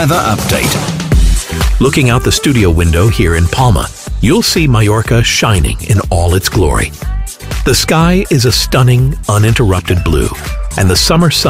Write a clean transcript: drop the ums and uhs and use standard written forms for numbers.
Weather update. Looking out the studio window here in Palma, you'll see Mallorca shining in all its glory. The sky is a stunning, uninterrupted blue, and the summer sun